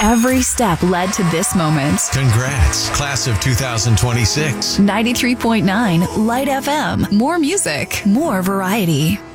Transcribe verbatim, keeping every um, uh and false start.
Every step led to this moment. Congrats, class of two thousand twenty-six. ninety-three point nine Light F M. More music, more variety.